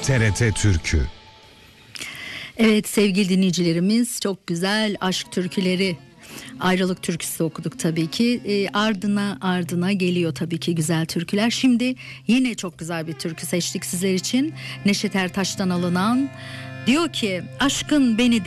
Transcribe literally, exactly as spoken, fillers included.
T R T Türkü. Evet sevgili dinleyicilerimiz, çok güzel aşk türküleri, ayrılık türküsü okuduk tabii ki. E, ardına ardına geliyor tabii ki güzel türküler. Şimdi yine çok güzel bir türkü seçtik sizler için. Neşet Ertaş'tan alınan, diyor ki aşkın beni